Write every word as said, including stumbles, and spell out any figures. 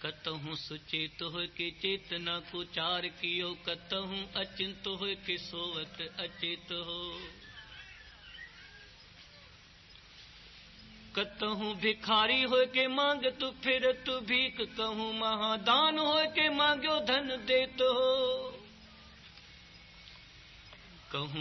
कतहु सुचेत हो के चेतना को चार कियो, कतहु अचिंत हो के सोवत अचेत हो। कतहु भिखारी हो के मांग तू फिर तू भीख, कहूँ महादान हो के मांग्यो धन देत हो। कहूँ